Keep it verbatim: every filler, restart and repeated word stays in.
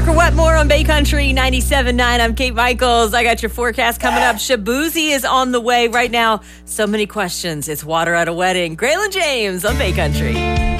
Tucker Wetmore on Bay Country ninety-seven point nine. I'm Kate Michaels. I got your forecast coming up. Shabuzi is on the way right now. So many questions. It's water at a wedding. Graylin James on Bay Country.